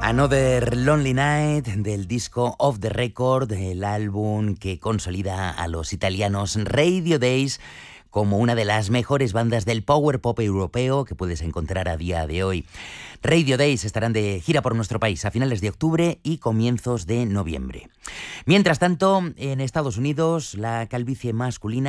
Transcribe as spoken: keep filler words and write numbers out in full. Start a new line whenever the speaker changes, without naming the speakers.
Another Lonely Night del disco Off the Record, el álbum que consolida a los italianos Radio Days como una de las mejores bandas del power pop europeo que puedes encontrar a día de hoy. Radio Days estarán de gira por nuestro país a finales de octubre y comienzos de noviembre. Mientras tanto, en Estados Unidos, la calvicie masculina